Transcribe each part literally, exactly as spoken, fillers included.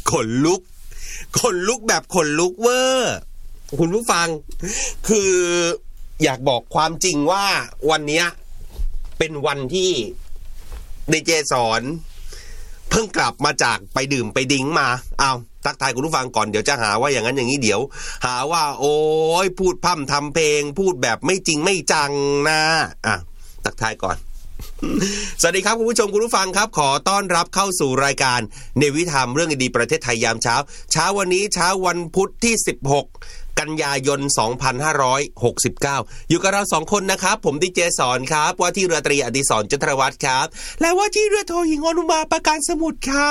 ขนลุกขนลุกแบบขนลุกเวอร์คุณผู้ฟังคืออยากบอกความจริงว่าวันนี้เป็นวันที่ดีเจสอนเพิ่งกลับมาจากไปดื่มไปดิ้งมาเอาทักทายคุณผู้ฟังก่อนเดี๋ยวจะหาว่าอย่างนั้นอย่างนี้เดี๋ยวหาว่าโอ้ยพูดพร่ำทำเพลงพูดแบบไม่จริงไม่จังนะอ่ะทักทายก่อนสวัสดีครับคุณผู้ชมคุณผู้ฟังครับขอต้อนรับเข้าสู่รายการเนวิธรรมเรื่องดีประเทศไทยยามเช้าเช้าวันนี้เช้าวันพุธที่สิบหกกันยายนสองพันห้าร้อยหกสิบเก้าอยู่กับเราสองคนนะครับผมดีเจสอนครับว่าที่เรือตรีอดิศรจันทรวัฒน์ครับและว่าที่เรือโทหญิงอนุมาประการสมุทรค่ะ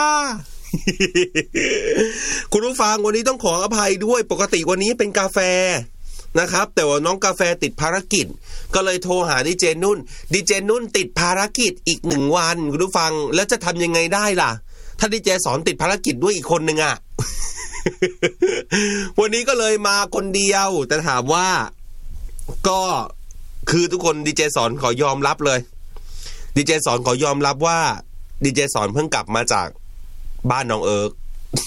คุณผู้ฟังวันนี้ต้องขออภัยด้วยปกติวันนี้เป็นกาแฟนะครับแต่ว่าน้องกาแฟติดภารกิจก็เลยโทรหาดีเจนุ่นดีเจนุ่นติดภารกิจอีกหนึ่งวันคุณผู้ฟังแล้วจะทำยังไงได้ล่ะถ้าดีเจสอนติดภารกิจด้วยอีกคนนึงอ่ะ วันนี้ก็เลยมาคนเดียวแต่ถามว่าก็คือทุกคนดีเจสอนขอยอมรับเลยดีเจสอนขอยอมรับว่าดีเจสอนเพิ่งกลับมาจากบ้านน้องเอิร์ก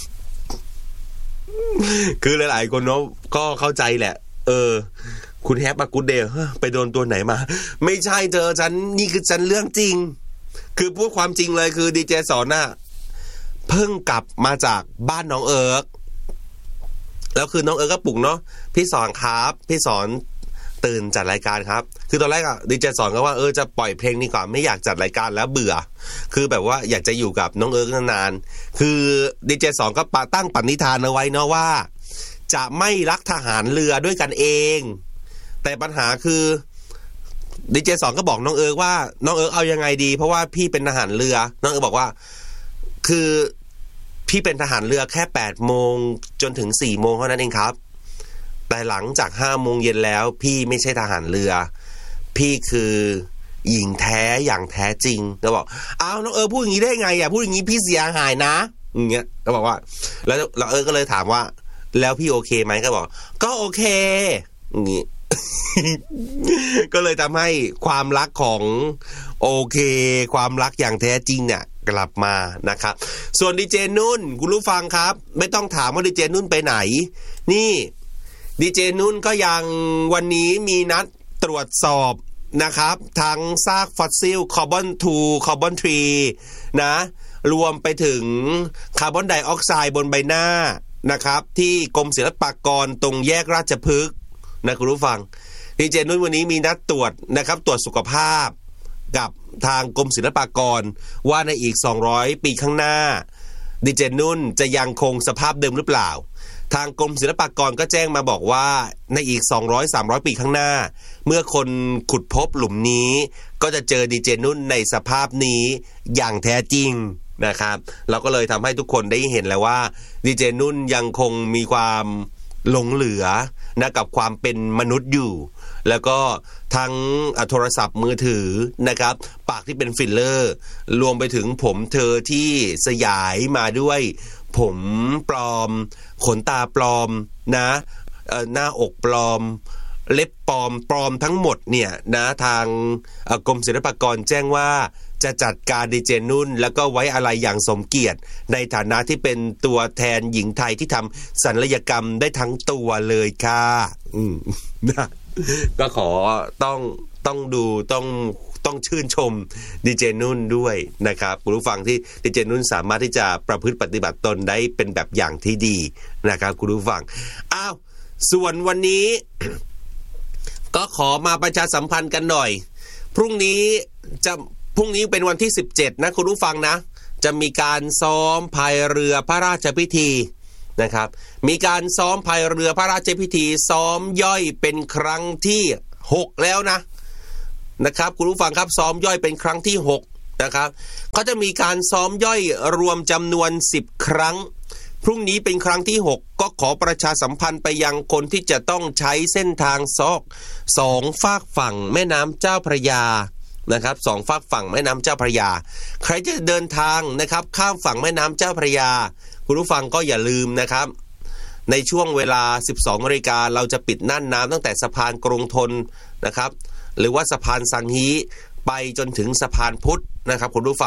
คือหลายๆคนเนาะก็เข้าใจแหละเออคุณแฮปมากูเดย์ไปโดนตัวไหนมาไม่ใช่เธอฉันนี่คือฉันเรื่องจริงคือพูดความจริงเลยคือดีเจสอนน่ะเพิ่งกลับมาจากบ้านน้องเอิร์กแล้วคือน้องเอิร์กก็ปลุกเนาะพี่สอนครับพี่สอนตื่นจัดรายการครับคือตอนแรกอะดีเจสอนก็ว่าเออจะปล่อยเพลงนี้ก่อนไม่อยากจัดรายการแล้วเบื่อคือแบบว่าอยากจะอยู่กับน้องเอิร์กนานๆคือดีเจสอนก็ตั้งปณิธานเอาไว้เนาะว่าจะไม่รักทหารเรือด้วยกันเองแต่ปัญหาคือดีเจสอนก็บอกน้องเอิร์กว่าน้องเอิร์กเอายังไงดีเพราะว่าพี่เป็นทหารเรือน้องเอิร์กบอกว่าคือพี่เป็นทหารเรือแค่แปดโมงจนถึงสี่โมงเท่านั้นเองครับแต่หลังจากห้าโมงเย็นแล้วพี่ไม่ใช่ทหารเรือพี่คือหญิงแท้อย่างแท้จริงก็บอกอ้าวน้องเอิร์กพูดอย่างนี้ได้ไงอ่ะพูดอย่างนี้พี่เสียหายนะอย่างเงี้ยก็บอกว่าแล้วเราเอิร์กก็เลยถามว่าแล้วพี่โอเคไหมก็บอกก็โอเคอย่างงี้ ก็เลยทำให้ความรักของโอเคความรักอย่างแท้จริงเนี่ยกลับมานะครับส่วนดีเจนุ่นคุณผู้ฟังครับไม่ต้องถามว่าดีเจนุ่นไปไหนนี่ดีเจนุ่นก็ยังวันนี้มีนัดตรวจสอบนะครับทั้งซากฟอสซิลคาร์บอนทูคาร์บอนทรีนะรวมไปถึงคาร์บอนไดออกไซด์บนใบหน้านะครับที่กรมศิลปากรตรงแยกราชพฤกษ์นะคุณผู้ฟังดีเจนุ่นวันนี้มีนัดตรวจนะครับตรวจสุขภาพกับทางกรมศิลปากรว่าในอีกสองร้อยปีข้างหน้าดีเจนุ่นจะยังคงสภาพเดิมหรือเปล่าทางกรมศิลปากรก็แจ้งมาบอกว่าในอีกสองร้อย สามร้อยปีข้างหน้าเมื่อคนขุดพบหลุมนี้ก็จะเจอดีเจนุ่นในสภาพนี้อย่างแท้จริงนะครับเราก็เลยทำให้ทุกคนได้เห็นแล้วว่าดีเจนุ่นยังคงมีความหลงเหลือนะกับความเป็นมนุษย์อยู่แล้วก็ทั้งโทรศัพท์มือถือนะครับปากที่เป็นฟิลเลอร์รวมไปถึงผมเธอที่สยายมาด้วยผมปลอมขนตาปลอมนะหน้าอกปลอมเล็บปลอมปลอมทั้งหมดเนี่ยนะทางกรมศิลปากรแจ้งว่าจะจัดการดีเจนุ่นแล้วก็ไว้อะไรอย่างสมเกียรติในฐานะที่เป็นตัวแทนหญิงไทยที่ทำศัลยกรรมได้ทั้งตัวเลยค่ะอืมนะก็ขอต้องต้องดูต้องต้องชื่นชมดีเจนุ่นด้วยนะครับคุณผู้ฟังที่ดีเจนุ่นสามารถที่จะประพฤติปฏิบัติตนได้เป็นแบบอย่างที่ดีนะครับคุณผู้ฟังอ้าวส่วนวันนี้ ก็ขอมาประชาสัมพันธ์กันหน่อยพรุ่งนี้จะพรุ่งนี้เป็นวันที่สิบเจ็ดนะคุณผู้ฟังนะจะมีการซ้อมพายเรือพระราชพิธีนะครับมีการซ้อมพายเรือพระราชพิธีซ้อมย่อยเป็นครั้งที่หกแล้วนะนะครับคุณผู้ฟังครับซ้อมย่อยเป็นครั้งที่หกนะครับเขาจะมีการซ้อมย่อยรวมจำนวนสิบครั้งพรุ่งนี้เป็นครั้งที่หกก็ขอประชาสัมพันธ์ไปยังคนที่จะต้องใช้เส้นทางซอกสองฝากฝั่งแม่น้ำเจ้าพระยานะครับสองฝากฝั่งแม่น้ำเจ้าพระยาใครจะเดินทางนะครับข้ามฝั่งแม่น้ำเจ้าพระยาคุณผู้ฟังก็อย่าลืมนะครับในช่วงเวลา สิบสองนาฬิกาเราจะปิดน่านน้ำตั้งแต่สะพานกรุงธนนะครับหรือว่าสะพานสังฮีไปจนถึงสะพานพุทธนะครับคุณผู้ฟัง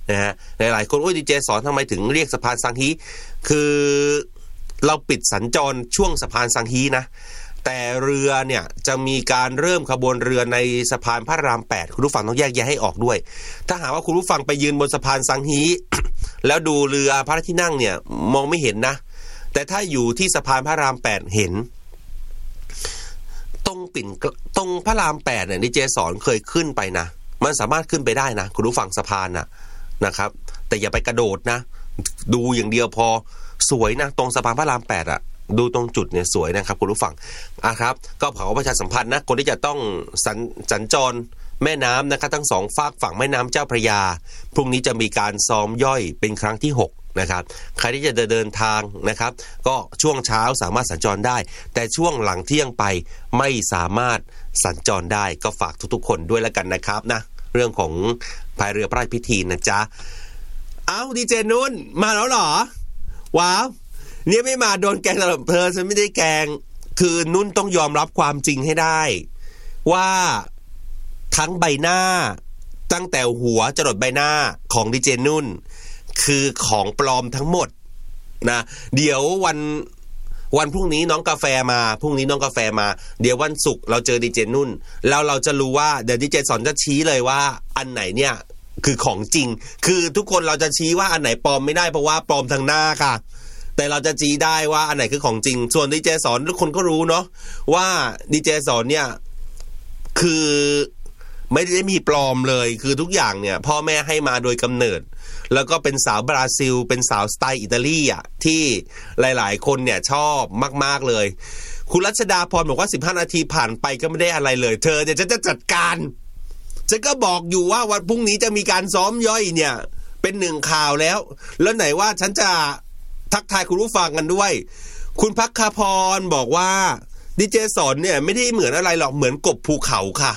นะฮะหลายๆคนโอ้ยดีเจสอนทำไมถึงเรียกสะพานสังฮีคือเราปิดสัญจรช่วงสะพานสังฮีนะแต่เรือเนี่ยจะมีการเริ่มขบวนเรือในสะพานพระรามแปดคุณผู้ฟังต้องแยกแยะให้ออกด้วยถ้าหากว่าคุณผู้ฟังไปยืนบนสะพานสังฮีแล้วดูเรือพระที่นั่งเนี่ยมองไม่เห็นนะแต่ถ้าอยู่ที่สะพานพระรามแปดเห็นตรงปิ่นตรงพระรามแปดเนี่ยดีเจสอนเคยขึ้นไปนะมันสามารถขึ้นไปได้นะคุณผู้ฟังสะพานน่ะนะครับแต่อย่าไปกระโดดนะดูอย่างเดียวพอสวยนะตรงสะพานพระรามแปดอ่ะดูตรงจุดเนี่ยสวยนะครับคุณผู้ฟังอ่ะครับก็ขอประชาสัมพันธ์นะคนที่จะต้องสัญสัญจรแม่น้ำนะครับทั้งสองฝากฝั่งแม่น้ำเจ้าพระยาพรุ่งนี้จะมีการซ้อมย่อยเป็นครั้งที่หกนะครับใครที่จะเดินทางนะครับก็ช่วงเช้าสามารถสัญจรได้แต่ช่วงหลังเที่ยงไปไม่สามารถสัญจรได้ก็ฝากทุกๆคนด้วยแล้วกันนะครับนะเรื่องของพายเรือพระราชพิธีนะจ๊ะเอ้าดีเจนุ่นมาแล้วเหรอว้าวเนี่ยไม่มาโดนแกงสำหรับเธอฉันไม่ได้แกงคือนุ่นต้องยอมรับความจริงให้ได้ว่าทั้งใบหน้าตั้งแต่หัวจรดใบหน้าของดีเจนุ่นคือของปลอมทั้งหมดนะเดี๋ยววันวันพรุ่งนี้น้องกาแฟมาพรุ่งนี้น้องกาแฟมาเดี๋ยววันศุกร์เราเจอดีเจนุ่นแล้วเราจะรู้ว่าเดี๋ยวดีเจสอนจะชี้เลยว่าอันไหนเนี่ยคือของจริงคือทุกคนเราจะชี้ว่าอันไหนปลอมไม่ได้เพราะว่าปลอมทางหน้าค่ะแต่เราจะชี้ได้ว่าอันไหนคือของจริงส่วนดีเจสอนทุกคนก็รู้เนาะว่าดีเจสอนเนี่ยคือไม่ได้มีปลอมเลยคือทุกอย่างเนี่ยพ่อแม่ให้มาโดยกำเนิดแล้วก็เป็นสาวบราซิลเป็นสาวสไตล์อิตาลีอ่ะที่หลายๆคนเนี่ยชอบมากๆเลยคุณรัชดาพรบอกว่าสิบห้านาทีผ่านไปก็ไม่ได้อะไรเลยเธอเดี๋ยวฉันจะจัดการฉันก็บอกอยู่ว่าวันพรุ่งนี้จะมีการซ้อมย่อยเนี่ยเป็นหนึ่งข่าวแล้วแล้วไหนว่าฉันจะทักทายคุณผู้ฟังกันด้วยคุณพักคาพรบอกว่าดีเจสอนเนี่ยไม่ได้เหมือนอะไรหรอกเหมือนกบภูเขาค่ะ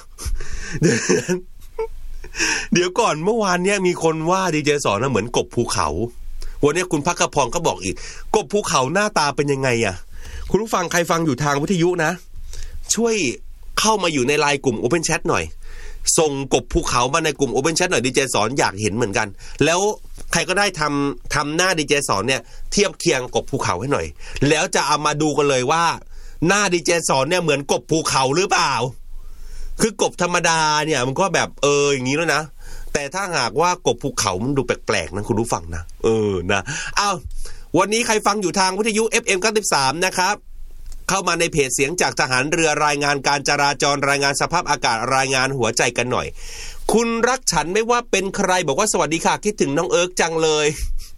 เดี๋ยวก่อนเมื่อวานเนี่ยมีคนว่าดีเจสอนน่ะเหมือนกบภูเขาวันนี้คุณพักคพรก็บอกอีกกบภูเขาหน้าตาเป็นยังไงอ่ะคุณผู้ฟังใครฟังอยู่ทางวิทยุนะช่วยเข้ามาอยู่ในไลน์กลุ่ม Open Chat หน่อยส่งกบภูเขามาในกลุ่ม Open Chat หน่อยดีเจสอนอยากเห็นเหมือนกันแล้วใครก็ได้ทำทำหน้าดีเจสอนเนี่ยเทียบเคียงกบภูเขาให้หน่อยแล้วจะเอามาดูกันเลยว่าหน้าดีเจสอนเนี่ยเหมือนกบภูเขาหรือเปล่าคือกบธรรมดาเนี่ยมันก็แบบเอออย่างนี้แล้วนะแต่ถ้าหากว่ากบภูเขามันดูแปลกๆนะคุณผู้ฟังนะเออนะอ้าววันนี้ใครฟังอยู่ทางวิทยุ เอฟ เอ็ม เก้าสิบสามนะครับเข้ามาในเพจเสียงจากทหารเรือรายงานการจราจรรายงานสภาพอากาศรายงานหัวใจกันหน่อยคุณรักฉันไม่ว่าเป็นใครบอกว่าสวัสดีค่ะคิดถึงน้องเอิร์กจังเลย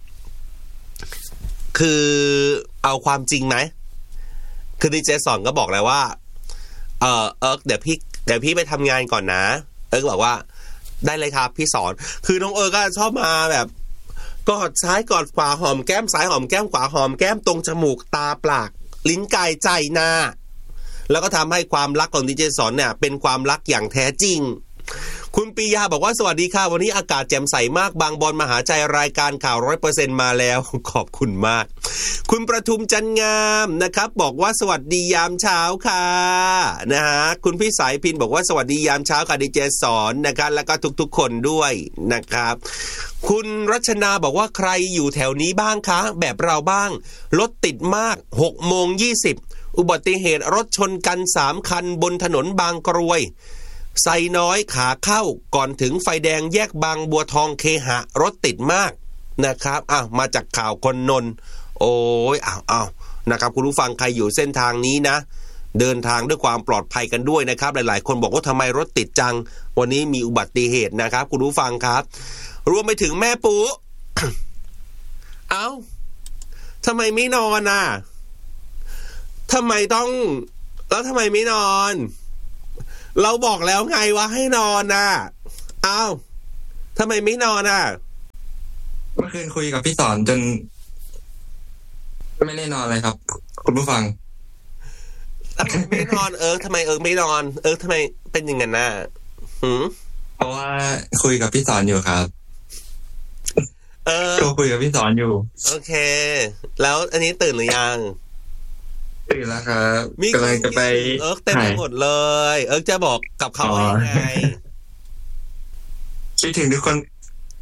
คือเอาความจริงไหมคือดีเจสอนก็บอกแล้วว่าเออเอิร์กเดี๋ยวพี่เดี๋ยวพี่ไปทำงานก่อนนะเอิร์กบอกว่าได้เลยครับพี่สอนคือน้องเอิร์กก็ชอบมาแบบกอดซ้ายกอดขวาหอมแก้มซ้ายหอมแก้มขวาหอมแก้มตรงจมูกตาปากลิ้นกายใจหน้าแล้วก็ทำให้ความรักของดีเจสอนเนี่ยเป็นความรักอย่างแท้จริงคุณปียาบอกว่าสวัสดีค่ะวันนี้อากาศแจ่มใสมากบางบอนมหาใจรายการข่าว ร้อยเปอร์เซ็นต์ มาแล้วขอบคุณมากคุณประทุมจันงามนะครับบอกว่าสวัสดียามเช้าค่ะนะฮะคุณพี่สายพินบอกว่าสวัสดียามเช้าค่ะดีเจสอนนะครับแล้วก็ทุกๆคนด้วยนะครับคุณรัชนาบอกว่าใครอยู่แถวนี้บ้างคะแบบเราบ้างรถติดมาก หกโมงยี่สิบ อุบัติเหตุรถชนกันสามคันบนถนนบางกรวยไซน้อยขาเข้าก่อนถึงไฟแดงแยกบางบัวทองเคหะรถติดมากนะครับอ้าวมาจากข่าวคนนนท์โอ้ยอ้าวอ้าวนะครับคุณผู้ฟังใครอยู่เส้นทางนี้นะเดินทางด้วยความปลอดภัยกันด้วยนะครับหลายๆคนบอกว่าทำไมรถติดจังวันนี้มีอุบัติเหตุนะครับคุณผู้ฟังครับรวมไปถึงแม่ปู เอ้าทำไมไม่นอนอ่ะทำไมต้องแล้วทำไมไม่นอนเราบอกแล้วไงว่าให้นอนน่ะอ้าวทำไมไม่นอนอ่ะเมื่อคืนคุยกับพี่สอนจนไม่ได้นอนเลยครับคุณผู้ฟังทำไมไม่นอนเออทำไมเออไม่นอนเออทำไมเป็นอย่างนั้นน่ะหืมเพราะว่าคุยกับพี่สอนอยู่ครับเออคุยกับพี่สอนอยู่โอเคแล้วอันนี้ตื่นหรือยังตื่นแล้วครับกำลังจะไปเอิร์กเต็มไปหมดเลยเอิร์กจะบอกกับเขาว่ายังไงคิดถึงทุกคน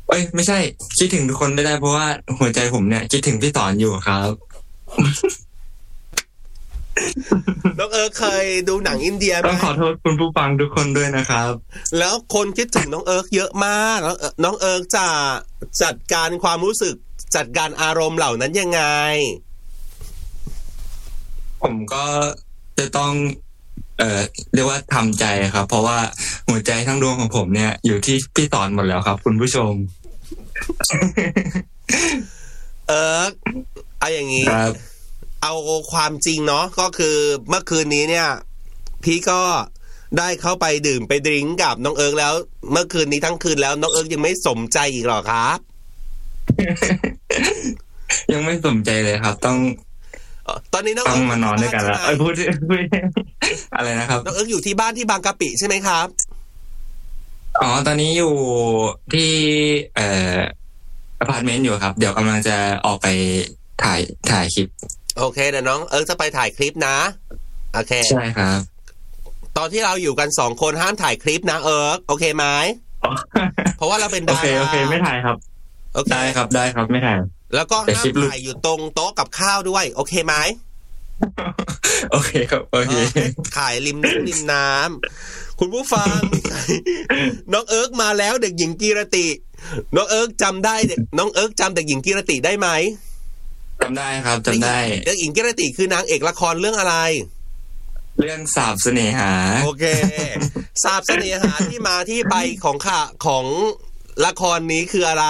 เอ้ยไม่ใช่คิดถึงทุกคนไม่ได้เพราะว่าหัวใจผมเนี่ยคิดถึงพี่สอนอยู่ครับน้องเอิร์กเคยดูหนังอินเดียไหมต้องขอโทษคุณผู้ฟังทุกคนด้วยนะครับแล้วคนคิดถึงน้องเอิร์กเยอะมากแล้วน้องเอิร์กจะจัดการความรู้สึกจัดการอารมณ์เหล่านั้นยังไงผมก็จะต้องเอ่อเรียกว่าทำใจครับเพราะว่าหัวใจทั้งดวงของผมเนี่ยอยู่ที่พี่สอนหมดแล้วครับคุณผู้ชมเอิร์กเอาอย่างนี้ครับเอาความจริงเนาะก็คือเมื่อคืนนี้เนี่ยพี่ก็ได้เข้าไปดื่มไปดริ้งกับน้องเอิร์กแล้วเมื่อคืนนี้ทั้งคืนแล้วน้องเอิร์กยังไม่สมใจอีกหรอครับยังไม่สมใจเลยครับต้องตอนนี้น้องต้เอิองร์กมานอนด้วยกันแล้วเอ้ยพูดพูดอะไรนะครับน้องเอิร์กอยู่ที่บ้านที่บางกะปิใช่ไหมครับอ๋อตอนนี้อยู่ที่เอ่ออพาร์ตเมนต์อยู่ครับเดี๋ยวกำลังจะออกไปถ่ายถ่ายคลิปโอเคเดี๋ยวน้องเอิร์กจะไปถ่ายคลิปนะโอเคใช่ครับตอนที่เราอยู่กันสองคนห้ามถ่ายคลิปนะเอิร์กโอเคไหมเพราะว่าเราเป็นโอดาราเคโอเคไม่ถ่ายครับโอเคได้ครับได้ครับไม่ถ่ายแล้วก็แต่ห้าคลิมปหลุดถ่ายอยู่ตรงโต๊ะกับข้าวด้วยโอเคไหมโอเคครับโอเคเออขายริมน้ำริมน้ำคุณผู้ฟัง น้องเอิร์กมาแล้วเด็กหญิงกีรติ น้องเอิร์กจำได้เด็กน้องเอิร์กจำเด็กหญิงกีรติได้ไหมจำได้ครับจำได้เด็กหญิงกีรติคือนางเอกละครเรื่องอะไรเรื่องสาบเสน่หาโอเคสาบเสน่หาที่มาที่ไปของค่ะของละครนี้คืออะไร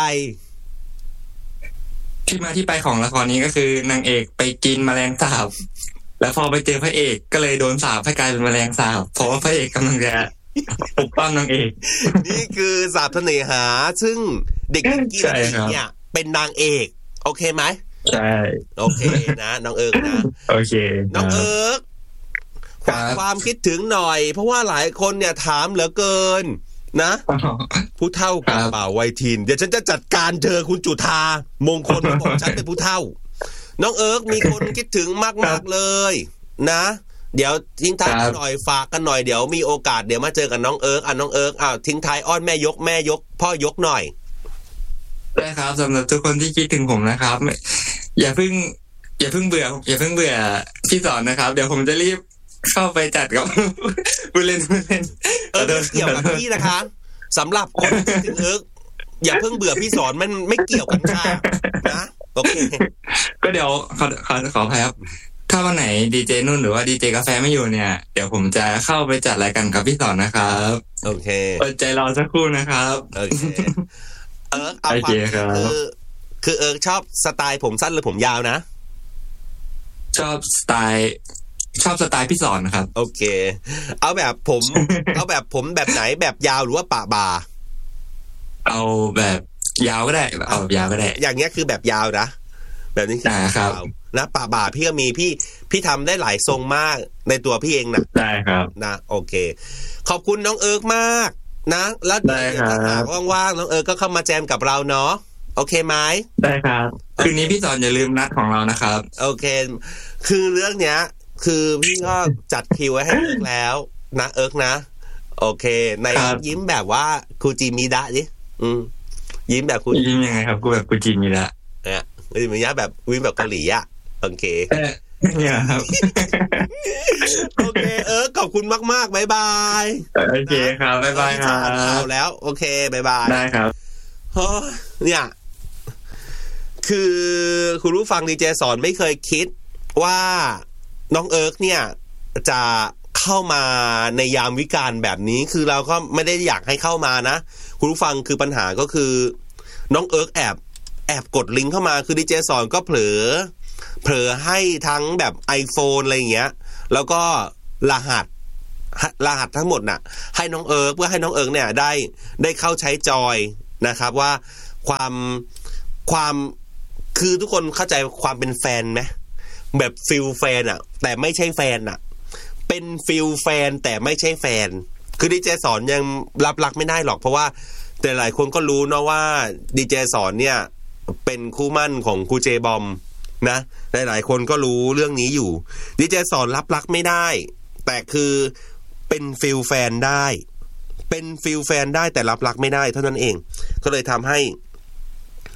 ที่มาที่ไปของละครนี้ก็คือนางเอกไปกินแมลงสาบแล้วพอไปเจอพระเอกก็เลยโดนสาบให้กลายเป็นแมลงสาบเพราะว่าพระเอกกำลังจะปกป้องนางเอกนี่คือสาบเสน่หาซึ่งเด็กหญิงกีรติใช่ครับเนี่ยเป็นนางเอกโอเคไหมใช่โอเคนะน้องเอิร์กนะโอเคน้องเอิร์กครัฝากบความคิดถึงหน่อย เพราะว่าหลายคนเนี่ยถามเหลือเกินนะผู้เฒ่ากระเป๋าไวทินเดี๋ยวฉันจะจัดการเจอคุณจุธามงคลมาบอกฉันเป็นผู้เฒ่า น้องเอิร์กมีคนคิดถึงมากๆเลยนะเดี๋ยวทิ้งท้ายกันหน่อยฝากกันหน่อยเดี๋ยวมีโอกาสเดี๋ยวมาเจอกันน้องเอิร์กอ่ะน้องเอิร์กอ้าวทิ้งท้ายอ้อนแม่ยกแม่ยกพ่อยกหน่อยได้ครับสำหรับทุกคนที่คิดถึงผมนะครับไม่อย่าเพิ่ง อย่าเพิ่งเบื่อ อย่าเพิ่งเบื่อพี่สอนนะครับ เดี๋ยวผมจะรีบเข้าไปจัดกับ ผู้เล่นผู้เล่นเออไม่เกี่ยวกับพี่นะคะสำหรับคนที่คิดถึงเอิร์กอย่าเพิ่งเบื่อพี่สอนมันไม่เกี่ยวกันค่ะนะโอเคก็เดี๋ยวขอขอขออภัยครับ ถ้าวันไหนดีเจนุ่นหรือว่าดีเจกาแฟไม่อยู่เนี่ยเดี๋ยวผมจะเข้าไปจัดรายการกับพี่สอนนะครับโอเคอดใจรอสักครู่นะครับโอเคเอิร์กเอาโอควาเคมครับคือคือเอิร์กชอบสไตล์ผมสั้นหรือผมยาวนะชอบสไตล์ชอบสไตล์พี่สอนครับโอเค เอาแบบผม เอาแบบผมแบบไหนแบบยาวหรือว่าปะบ่าเอาแบบยาวก็ได้เอาแบบยาวก็ได้อย่างเงี้ยคือแบบยาวนะแบบนี้คืออ่าครับยาวนะปะบ่าพี่ก็มีพี่พี่ทำได้หลายทรงมากในตัวพี่เองนะได้ครับนะโอเค ขอบคุณน้องเอิร์กมากนะแล้วเดี๋ยวได้ครับถ้าหากว่างๆน้องเอิร์กก็เข้ามาแจมกับเราเนาะโอเคไหมได้ครับคืนนี้พี่สอนอย่าลืมนัดของเรานะครับโอเค คือเรื่องเนี้ย คือพี่ก็จัดคิวไว้ให้เอิร์กแล้วนะเอิร์กนะ โอเค ในครับยิ้มแบบว่าคูจิมิดะดิอืมยิ้มแบบคูยิ้มยังไงครับกูแบบกูจีนมีละเนี่ยคูจิมิดะแบบยิ้มแบบเกาหลีอ่ะโอเคเออเนี่ยครับโอเค เอิร์กขอบคุณมากๆบ๊ายบายโอเคครับบ๊ายบายครัอ่านข่าวบแล้ว โอเคบ๊ายบายได้ครับโอ้ยเนี่ย คือคุณผู้ฟังดีเจสอนไม่เคยคิดว่าน้องเอิร์กเนี่ยจะเข้ามาในยามวิกาลแบบนี้คือเราก็ไม่ได้อยากให้เข้ามานะคุณผู้ฟังคือปัญหาก็คือน้องเอิร์กแอบแอบกดลิงก์เข้ามาคือดีเจสอนก็เผลอเผลอให้ทั้งแบบ iPhone อะไรอย่างเงี้ยแล้วก็รหัสรหัสทั้งหมดน่ะให้น้องเอิร์กเพื่อให้น้องเอิร์กเนี่ยได้ได้เข้าใช้จอยนะครับว่าความความคือทุกคนเข้าใจความเป็นแฟนไหมแบบฟิลแฟนอ่ะแต่ไม่ใช่แฟนอ่ะเป็นฟิลแฟนแต่ไม่ใช่แฟนคือดีเจสอนยังรับรักไม่ได้หรอกเพราะว่าแต่หลายคนก็รู้นะว่าดีเจสอนเนี่ยเป็นคู่มั่นของครูเจบอมนะหลายๆคนก็รู้เรื่องนี้อยู่ดีเจสอนรับรักไม่ได้แต่คือเป็นฟิลแฟนได้เป็นฟิลแฟนได้แต่รับรักไม่ได้เท่านั้นเองก็เลยทำให้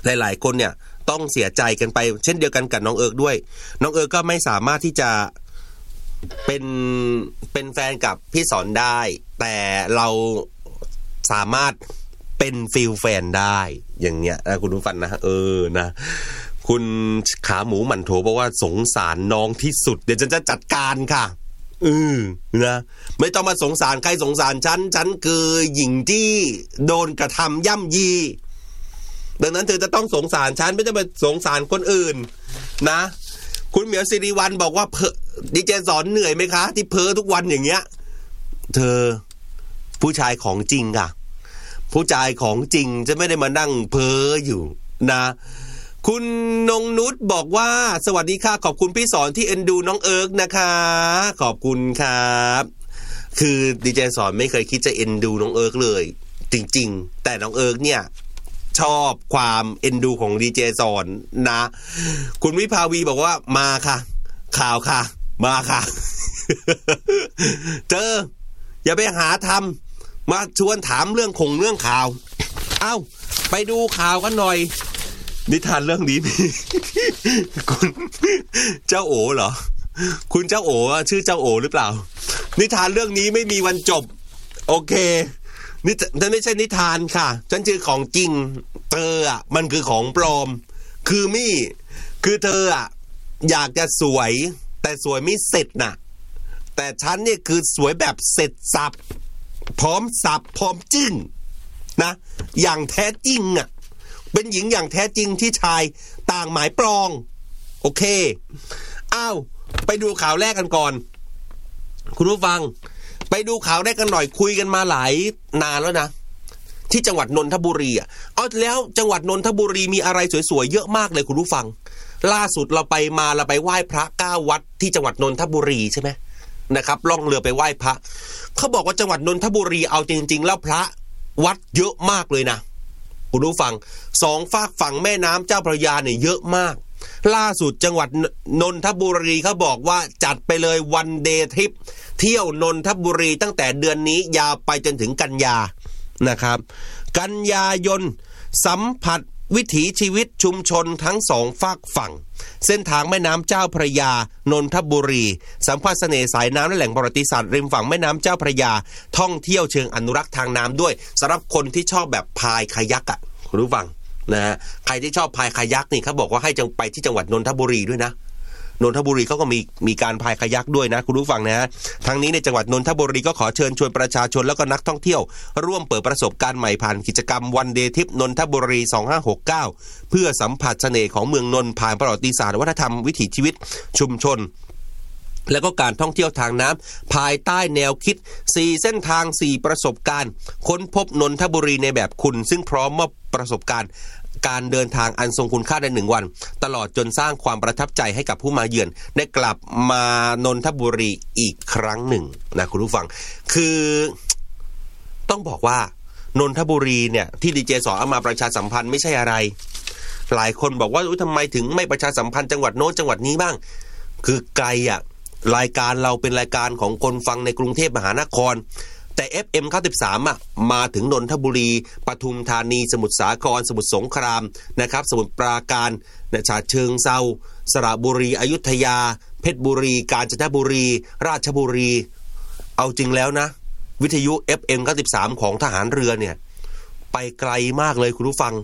หลายๆคนเนี่ยต้องเสียใจกันไปเช่นเดียวกันกับน้องเอิร์กด้วยน้องเอิร์กก็ไม่สามารถที่จะเป็นเป็นแฟนกับพี่สอนได้แต่เราสามารถเป็นฟิลแฟนได้อย่างเงี้ยนะคุณผู้ฟังนะเออนะคุณขาหมูหมันโถบอกว่าสงสารน้องที่สุดเดี๋ยวฉันจะจัดการค่ะอือนะไม่ต้องมาสงสารใครสงสารฉันฉันคือหญิงที่โดนกระทำย่ำยีดังนั้นเธอจะต้องสงสารฉันไม่ต้องไปสงสารคนอื่นนะคุณเหมียวสิริวัลบอกว่าดีเจสอนเหนื่อยไหมคะที่เพ้อทุกวันอย่างเงี้ยเธอผู้ชายของจริงค่ะผู้ชายของจริงจะไม่ได้มานั่งเพ้ออยู่นะคุณนงนุชบอกว่าสวัสดีค่ะขอบคุณพี่สอนที่เอ็นดูน้องเอิร์กนะคะขอบคุณครับคือดีเจสอนไม่เคยคิดจะเอ็นดูน้องเอิร์กเลยจริงๆแต่น้องเอิร์กเนี่ยชอบความเอ็นดูของดีเจสอนนะคุณวิภาวีบอกว่ามาค่ะข่าวค่ะมาค่ะ เจออย่าไปหาทำมาชวนถามเรื่องคงเรื่องข่าวเอ้าไปดูข่าวกันหน่อยนิทานเรื่องนี้มี คุณเจ้าโอเหรอคุณเจ้าโอชื่อเจ้าโอหรือเปล่านิทานเรื่องนี้ไม่มีวันจบโอเคนี่นั่นไม่ใช่นิทานค่ะฉันชื่อของจริงเธออ่ะมันคือของปลอมคือมี่คือเธออ่ะอยากจะสวยแต่สวยไม่เสร็จน่ะแต่ฉันเนี่ยคือสวยแบบเสร็จสับพร้อมสับพร้อมจึ้งนะอย่างแท้จริงอ่ะเป็นหญิงอย่างแท้จริงที่ชายต่างหมายปรองโอเคอ้าวไปดูข่าวแรกกันก่อนคุณผู้ฟังไปดูข่าวแรกกันหน่อยคุยกันมาหลายนานแล้วนะที่จังหวัดนนทบุรีอ่ะเอาแล้วจังหวัดนนทบุรีมีอะไรสวยๆเยอะมากเลยคุณผู้ฟังล่าสุดเราไปมาเราไปไหว้พระเก้าวัดที่จังหวัดนนทบุรีใช่ไหมนะครับล่องเรือไปไหว้พระเขาบอกว่าจังหวัดนนทบุรีเอาจริงๆแล้วพระวัดเยอะมากเลยนะคุณผู้ฟังสองฝากฝั่งแม่น้ำเจ้าพระยาเนี่ยเยอะมากล่าสุดจังหวัดนนทบุรีเขาบอกว่าจัดไปเลยวันเดย์ทริปเที่ยวนนทบุรีตั้งแต่เดือนนี้ยาวไปจนถึงกันยานะครับกันยายนสัมผัสวิถีชีวิตชุมชนทั้งสองฝากฝั่งเส้นทางแม่น้ำเจ้าพระยานนทบุรีสัมผัสเสน่ห์สายน้ำและแหล่งประวัติศาสตร์ริมฝั่งแม่น้ำเจ้าพระยาท่องเที่ยวเชิงอนุรักษ์ทางน้ำด้วยสำหรับคนที่ชอบแบบพายคายักอ่ะคุณผู้ฟังนะฮะใครที่ชอบพายคายักนี่เขาบอกว่าให้จังไปที่จังหวัดนนทบุรีด้วยนะนนทบุรีเขาก็มีมีการพายคายักด้วยนะคุณผู้ฟังนะฮะทั้งนี้ในจังหวัดนนทบุรีก็ขอเชิญชวนประชาชนแล้วก็นักท่องเที่ยวร่วมเปิดประสบการณ์ใหม่ผ่านกิจกรรมวันเดย์ทริปนนทบุรีสองห้าหกเก้าเพื่อสัมผัสเสน่ห์ของเมืองนนท์ผ่านประวัติศาสตร์วัฒนธรรมวิถีชีวิตชุมชนและก็การท่องเที่ยวทางน้ำภายใต้แนวคิดสี่เส้นทางสี่ประสบการณ์ค้นพบนนทบุรีในแบบคุณซึ่งพร้อมมอบประสบการณ์การเดินทางอันทรงคุณค่าในหนึ่งวันตลอดจนสร้างความประทับใจให้กับผู้มาเยือนได้กลับมานนทบุรีอีกครั้งหนึ่งนะคุณผู้ฟังคือต้องบอกว่านนทบุรีเนี่ยที่ดีเจสอนเอามาประชาสัมพันธ์ไม่ใช่อะไรหลายคนบอกว่าอุ๊ยทำไมถึงไม่ประชาสัมพันธ์จังหวัดโน้นจังหวัดนี้บ้างคือไกลอ่ะรายการเราเป็นรายการของคนฟังในกรุงเทพมหานครแต่ เอฟ เอ็ม เก้าสิบสามอ่ะมาถึงนนทบุรีปทุมธานีสมุทรสาครสมุทรสงครามนะครับสมุทรปราการฉะเชิงเทราสระบุรีอยุธยาเพชรบุรีกาญจนบุรีราชบุรีเอาจริงแล้วนะวิทยุ เอฟ เอ็ม เก้าสิบสามของทหารเรือเนี่ยไปไกลมากเลยคุณผู้ฟัง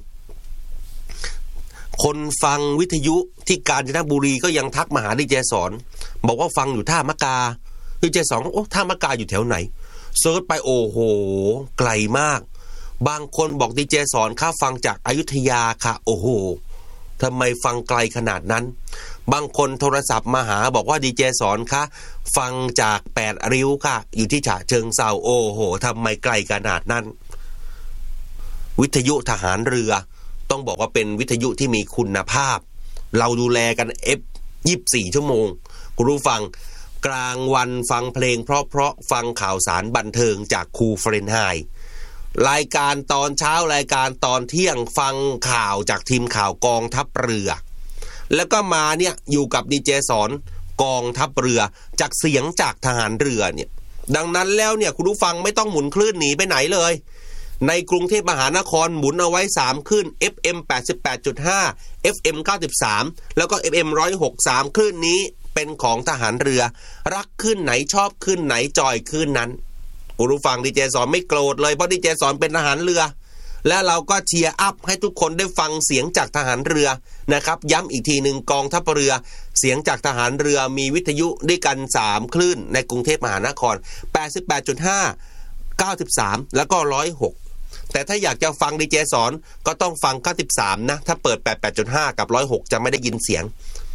คนฟังวิทยุที่กาญจนบุรีก็ยังทักมาหาดีเจสอนบอกว่าฟังอยู่ท่ามะกาดีเจสอนโอ้ท่ามะกาอยู่แถวไหนเซิร์ชไปโอ้โหไกลมากบางคนบอกดีเจสอนข้าฟังจากอยุธยาค่ะโอ้โหทำไมฟังไกลขนาดนั้นบางคนโทรศัพท์มาหาบอกว่าดีเจสอนค่ะฟังจากแปดริ้วค่ะอยู่ที่ฉะเชิงเทราโอ้โหทำไมไกลขนาดนั้นวิทยุทหารเรือต้องบอกว่าเป็นวิทยุที่มีคุณภาพเราดูแลกัน เอฟ ยี่สิบสี่ ชั่วโมงคุณผู้ฟังกลางวันฟังเพลงเพราะๆฟังข่าวสารบันเทิงจากครูเฟรนไฮน์รายการตอนเช้ารายการตอนเที่ยงฟังข่าวจากทีมข่าวกองทัพเรือแล้วก็มาเนี่ยอยู่กับดีเจสอนกองทัพเรือจากเสียงจากทหารเรือเนี่ยดังนั้นแล้วเนี่ยคุณผู้ฟังไม่ต้องหมุนคลื่นหนีไปไหนเลยในกรุงเทพมหานครหมุนเอาไว้สามคลื่น เอฟ เอ็ม แปดสิบแปดจุดห้า เอฟ เอ็ม เก้าสิบสาม แล้วก็ เอฟ เอ็ม หนึ่งร้อยหกสิบสาม คลื่นนี้เป็นของทหารเรือรักคลื่นไหนชอบคลื่นไหนจอยคลื่นนั้นคุณผู้ฟังดีเจสอนไม่โกรธเลยเพราะดีเจสอนเป็นทหารเรือและเราก็เชียร์อัพให้ทุกคนได้ฟังเสียงจากทหารเรือนะครับย้ำอีกทีหนึ่งกองทัพเรือเสียงจากทหารเรือมีวิทยุด้วยกันสามคลื่นในกรุงเทพมหานคร แปดสิบแปดจุดห้า เก้าสิบสาม แล้วก็หนึ่งร้อยหกแต่ถ้าอยากจะฟังดีเจสอนก็ต้องฟังเก้าสิบสามนะถ้าเปิด แปดสิบแปดจุดห้า กับหนึ่งร้อยหกจะไม่ได้ยินเสียง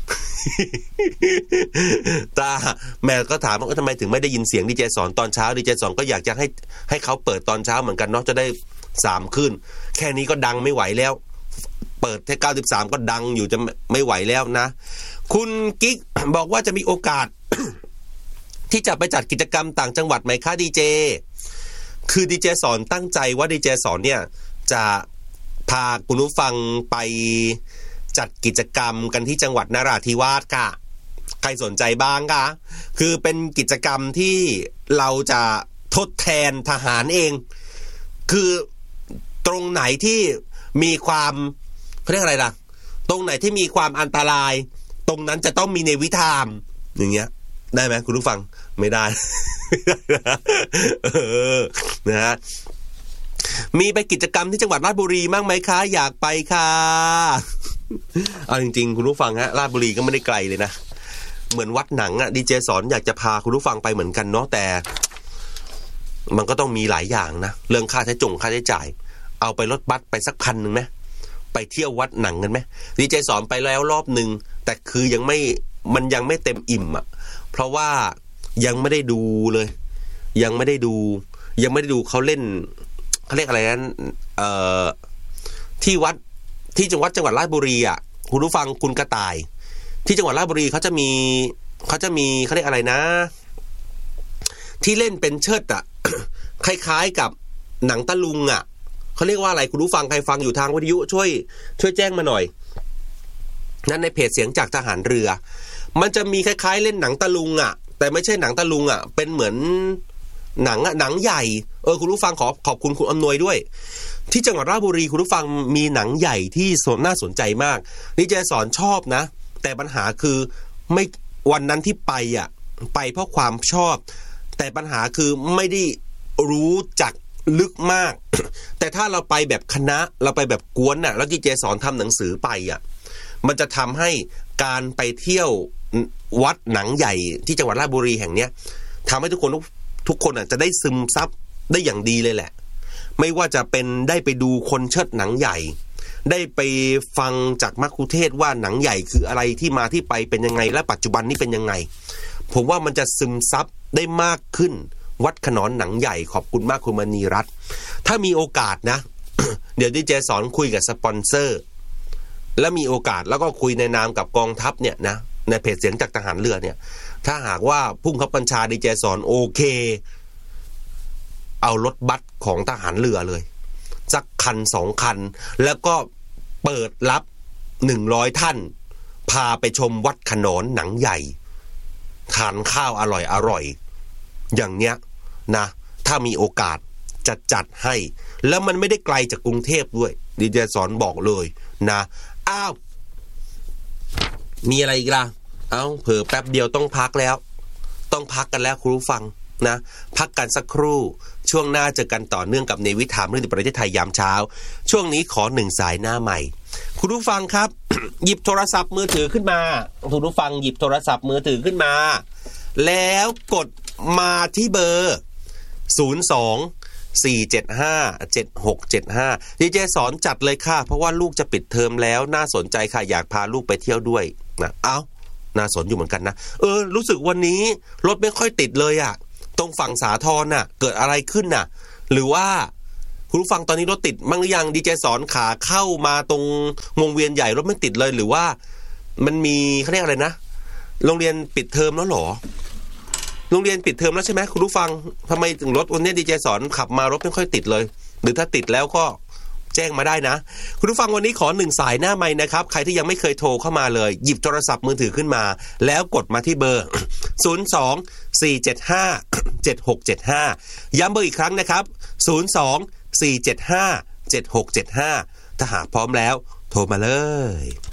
ตาแม่ก็ถามว่าทำไมถึงไม่ได้ยินเสียงดีเจสอนตอนเช้าดีเจสอนก็อยากจะให้ให้เขาเปิดตอนเช้าเหมือนกันเนาะจะได้สามขึ้นแค่นี้ก็ดังไม่ไหวแล้วเปิดแค่เก้าสิบสามก็ดังอยู่จะไม่ไหวแล้วนะคุณกิ๊ก บอกว่าจะมีโอกาส ที่จะไปจัดกิจกรรมต่างจังหวัดไหมคะดีเจคือดีเจสอนตั้งใจว่าดีเจสอนเนี่ยจะพาคุณผู้ฟังไปจัดกิจกรรมกันที่จังหวัดนราธิวาสค่ะใครสนใจบ้างคะคือเป็นกิจกรรมที่เราจะทดแทนทหารเองคือตรงไหนที่มีความเขาเรียกอะไรล่ะตรงไหนที่มีความอันตรายตรงนั้นจะต้องมีเนวิธามอย่างเงี้ยได้ไหมคุณผู้ฟังไม่ได้ เออนะฮะมีไปกิจกรรมที่จังหวัดราชบุรีบ้างไหมคะอยากไปค่ะเอาจริงๆคุณผู้ฟังฮะราชบุรีก็ไม่ได้ไกลเลยนะเหมือนวัดหนังอะดีเจสอนอยากจะพาคุณผู้ฟังไปเหมือนกันเนาะแต่มันก็ต้องมีหลายอย่างนะเรื่องค่าใช้จงค่าใช้จ่ายเอาไปรถบัสไปสักพันหนึ่งไหมไปเที่ยววัดหนังกันไหมดีเจสอนไปแล้วรอบหนึ่งแต่คือยังไม่มันยังไม่เต็มอิ่มอ่ะเพราะว่ายังไม่ได้ดูเลยยังไม่ได้ดูยังไม่ได้ดูเขาเล่นเขาเรียกอะไรนั้นเอ่อที่วัดที่จังหวัดจังหวัดราชบุรีอ่ะคุณผู้ฟังคุณกระต่ายที่จังหวัดราชบุรีเขาจะมีเขาจะมีเขาเรียกอะไรนะที่เล่นเป็นเชิดอ่ะ คล้ายๆกับหนังตะลุงอ่ะเขาเรียกว่าอะไรคุณผู้ฟังใครฟังอยู่ทางวิทยุช่วยช่วยแจ้งมาหน่อยนั่นในเพจเสียงจากทหารเรือมันจะมีคล้ายๆเล่นหนังตะลุงอ่ะแต่ไม่ใช่หนังตะลุงอ่ะเป็นเหมือนหนังอ่ะหนังใหญ่เออคุณผู้ฟังขอขอบคุณคุณอำนวยด้วยที่จังหวัดราชบุรีคุณผู้ฟังมีหนังใหญ่ที่น่าสนใจมากนี่เจสอนชอบนะแต่ปัญหาคือไม่วันนั้นที่ไปอ่ะไปเพราะความชอบแต่ปัญหาคือไม่ได้รู้จักลึกมาก แต่ถ้าเราไปแบบคณะเราไปแบบกวนน่ะแล้วดีเจสอนทำหนังสือไปอ่ะมันจะทำให้การไปเที่ยววัดหนังใหญ่ที่จังหวัดราชบุรีแห่งเนี้ยทำให้ทุกคนทุกคนอ่ะจะได้ซึมซับได้อย่างดีเลยแหละไม่ว่าจะเป็นได้ไปดูคนเชิดหนังใหญ่ได้ไปฟังจากมัคคุเทศก์ว่าหนังใหญ่คืออะไรที่มาที่ไปเป็นยังไงและปัจจุบันนี้เป็นยังไงผมว่ามันจะซึมซับได้มากขึ้นวัดขนอนหนังใหญ่ขอบคุณมากคุณมณีรัตน์ถ้ามีโอกาสนะ เดี๋ยวดีเจสอนคุยกับสปอนเซอร์แล้วมีโอกาสแล้วก็คุยในนามกับกองทัพเนี่ยนะในเพจเสียงจากทหารเรือเนี่ยถ้าหากว่าผู้บังคับบัญชาดีเจสอนโอเคเอารถบัสของทหารเรือเลยสักคันสองคันแล้วก็เปิดรับหนึ่งร้อยท่านพาไปชมวัดขนอนหนังใหญ่ทานข้าวอร่อยอร่อยอย่างเนี้ยนะถ้ามีโอกาสจะจัดให้แล้วมันไม่ได้ไกลจากกรุงเทพด้วยดีเจสอนบอกเลยนะอ้าวมีอะไรอีกล่ะเอ้าเผลอแป๊บเดียวต้องพักแล้วต้องพักกันแล้วคุณผู้ฟังนะพักกันสักครู่ช่วงหน้าเจอกันต่อเนื่องกับเนวิธามเรื่องประเทศไทยยามเช้าช่วงนี้ขอหนึ่งสายหน้าใหม่คุณผู้ฟังครับ หยิบโทรศัพท์มือถือขึ้นมาคุณผู้ฟังหยิบโทรศัพท์มือถือขึ้นมาแล้วกดมาที่เบอร์ศูนย์ สอง สี่ เจ็ด ห้า เจ็ด หก เจ็ด ห้าดีเจสอนจัดเลยค่ะเพราะว่าลูกจะปิดเทอมแล้วน่าสนใจค่ะอยากพาลูกไปเที่ยวด้วยนะเอ้าน่าสนอยู่เหมือนกันนะเออรู้สึกวันนี้รถไม่ค่อยติดเลยอ่ะตรงฝั่งสาทรน่ะเกิดอะไรขึ้นน่ะหรือว่าคุณผู้ฟังตอนนี้รถติดมั้งหรือยังดีเจสอนขาเข้ามาตรงวงเวียนใหญ่รถไม่ติดเลยหรือว่ามันมีเขาเรียกอะไรนะโรงเรียนปิดเทอมแล้วหรอโรงเรียนปิดเทอมแล้วใช่ไหมคุณผู้ฟังทำไมถึงรถวันนี้ดีเจสอนขับมารถไม่ค่อยติดเลยหรือถ้าติดแล้วก็แจ้งมาได้นะคุณผู้ฟังวันนี้ขอหนึ่งสายหน้าไมค์นะครับใครที่ยังไม่เคยโทรเข้ามาเลยหยิบโทรศัพท์มือถือขึ้นมาแล้วกดมาที่เบอร์ ศูนย์ สอง สี่ เจ็ด ห้า เจ็ด หก เจ็ด ห้า ย้ำเบอร์อีกครั้งนะครับศูนย์ สองสี่ เจ็ด ห้า เจ็ด หก เจ็ด ห้าถ้าหากพร้อมแล้วโทรมาเลย